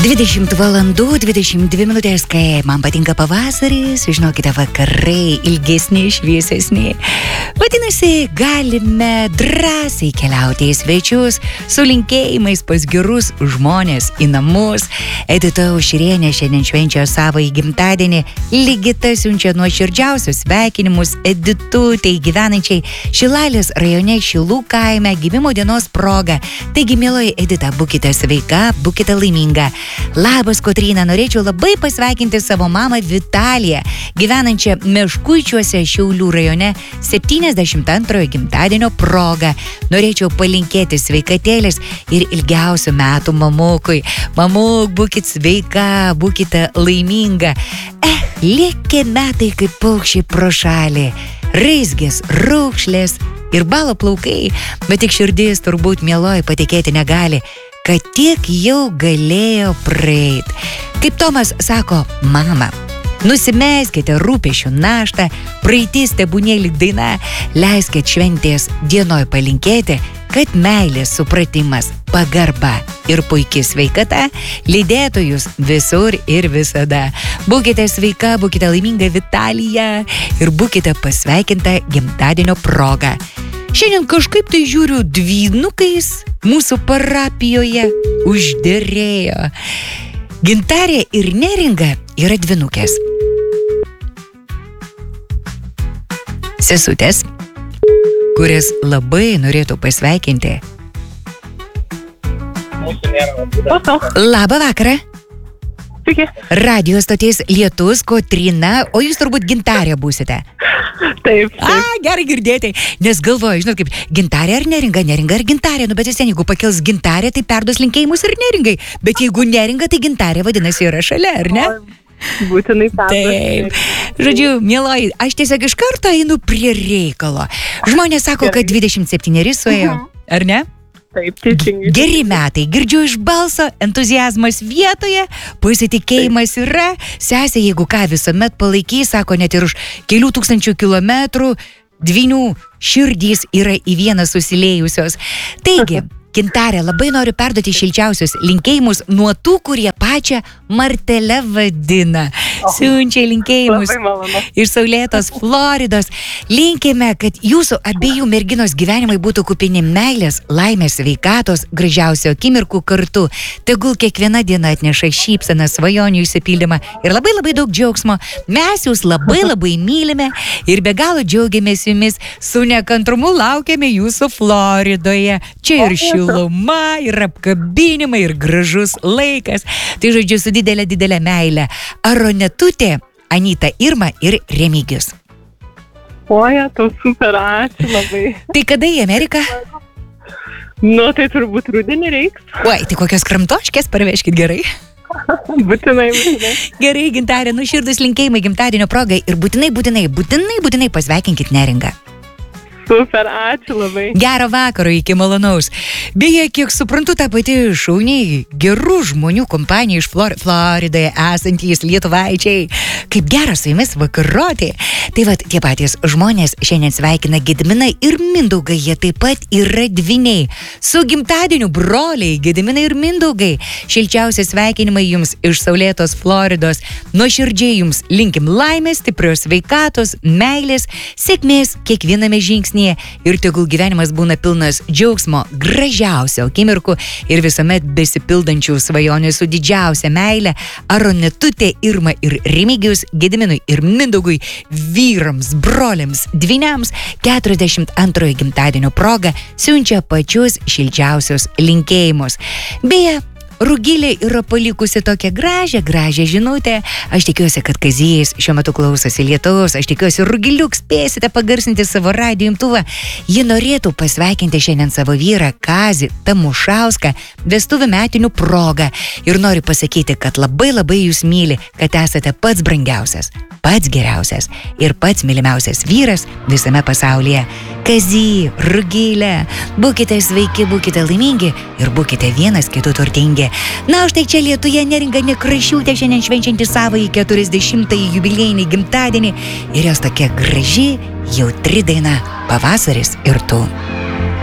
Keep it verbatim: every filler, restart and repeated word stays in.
dvidešimt valandų, dvidešimt dvi minutės, kai man patinka pavasaris, žinokite, vakarai ilgesni, šviesesni. Vadinasi, galime drąsiai keliauti į svečius su linkėjimais pas gerus žmonės į namus. Edita Aušrienė šiandien švenčia savo gimtadienį. Ligita siunčia nuoširdžiausius sveikinimus Editutei gyvenančiai Šilalės rajone Šilų kaime gimimo dienos proga. Taigi, mieloji Edita, būkite sveika, būkite laiminga. Labas, Kotryna, norėčiau labai pasveikinti savo mamą Vitaliją, gyvenančią Meškuičiuose Šiaulių rajone septyniasdešimt antrojo gimtadienio proga. Norėčiau palinkėti sveikatėlės ir ilgiausių metų mamukui. Mamuk, būkit sveika, būkite laiminga. Eh, lėkė metai kaip paukščiai pro šalį. Raizgės, raukšlės ir balo plaukai, bet tik širdis turbūt mieloji patikėti negali, kad tiek jau galėjo praeit. Kaip Tomas sako, mama, nusimeskite rūpesčių naštą, praeitis tebūnie lyg daina, leiskit šventės dienoj palinkėti, kad meilės supratimas, pagarba ir puiki sveikata lydėtų jūs visur ir visada. Būkite sveika, būkite laiminga Vitalija ir būkite pasveikinta gimtadienio proga. Šiandien kažkaip tai žiūriu dvynukais mūsų parapijoje užderėjo. Gintarė ir Neringa yra dvynukės. Sesutės, kurias labai norėtų pasveikinti. Labą vakarą. Sveiki. Radio stoties Lietus, Kotryna, o jūs turbūt Gintarė būsite. Taip, taip. A, gerai girdėti, nes galvoju, žinot kaip, Gintarė ar Neringa, Neringa ar Gintarė, nu bet vis ten, jeigu pakils Gintarė, tai perduos linkėjimus ir Neringai, bet jeigu Neringa, tai Gintarė vadinasi yra šalia, ar ne? Būtinai perduos. Taip, žodžiu, mieloji, aš tiesiog iš karto einu prie reikalo. Žmonės sako, kad dvidešimt septyneri suėjo, ar ne? Taip, teisingai. Geri metai, girdžiu iš balso, entuziazmas vietoje, pasitikėjimas yra, sesė, jeigu ką, visuomet palaikys, sako, net ir už kelių tūkstančių kilometrų, dvynių širdys yra į vieną susiliejusios. Taigi, Gintarė, labai noriu perduoti šilčiausius linkėjimus nuo tų, kurie pačią Martelę vadina. Siunčia linkėjimus iš saulėtos Floridos. Linkime, kad jūsų abiejų merginos gyvenimai būtų kupini meilės, laimės, sveikatos, gražiausio akimirkų kartu. Tegul kiekviena diena atneša šypseną, svajonių išsipildymą ir labai labai daug džiaugsmo. Mes jūs labai labai mylime ir be galo džiaugiamės jumis. Su nekantrumu laukiame jūsų Floridoje. Čia ir šiluma, ir apkabinimai, ir gražus laikas. Tai žodžiu, su didelė, didelė meilė. Aronetutė, Anita, Irma ir Remigijus. Oja, tau super, ačiū labai. Tai kada į Ameriką? Nu, tai turbūt rudenį reiks. Oi, tai kokios kramtoškės parveškit, gerai? Būtinai, būtinai. Gerai, Gintarė, nuširdus linkėjimai gimtadienio progai ir būtinai, būtinai, būtinai, būtinai pasveikinkit Neringą. Super, ačiū labai. Gero vakaro, iki malonaus. Beje, kiek suprantu, tą pati šauniai gerų žmonių kompanija iš Flor- Floridoje esantys lietuvaičiai. Kaip gera su jumis vakaroti. Tai vat, tie patys žmonės šiandien sveikina Gediminą ir Mindaugą. Jie taip pat yra dvyniai. Su gimtadieniu broliai Gediminai ir Mindaugai. Šilčiausi sveikinimai jums iš saulėtos Floridos. Nuoširdžiai jums linkim laimės, stiprios sveikatos, meilės, sėkmės kiekviename žingsnyje. Ir tegul gyvenimas būna pilnas džiaugsmo, gražiausio akimirkų ir visuomet besipildančių svajonių su didžiausia meile. Aronetutė, Irma ir Remigijus, Gediminui ir Mindaugui, vyrams, broliams, dvyniams, keturiasdešimt antrojo gimtadienio proga siunčia pačius šilčiausius linkėjimus. Beje, Rugilė yra palikusi tokią gražią, gražią žinutę. Aš tikiuosi, kad Kazijas šiuo metu klausosi Lietuvos. Aš tikiuosi, Rugiliuk, spėsite pagarsinti savo radijo imtuvą. Ji norėtų pasveikinti šiandien savo vyrą Kazį Tamušauską vestuvių metinių proga. Ir nori pasakyti, kad labai labai jūs myli, kad esate pats brangiausias, pats geriausias ir pats mylimiausias vyras visame pasaulyje. Kazy, Rugilė, būkite sveiki, būkite laimingi ir būkite vienas kitų turtingi. Na, štai čia Lietuje Neringa Nekrašiūtė šiandien švenčianti savąjį keturiasdešimtąjį jubiliejinį gimtadienį ir jos tokia graži, jautri daina Pavasaris ir tu.